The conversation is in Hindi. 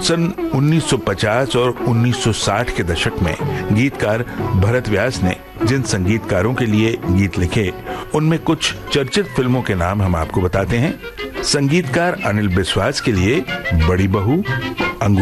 सन 1950 और 1960 के दशक में गीतकार भरत व्यास ने जिन संगीतकारों के लिए गीत लिखे, उनमें कुछ चर्चित फिल्मों के नाम हम आपको बताते हैं। संगीतकार अनिल बिस्वास के लिए बड़ी बहू,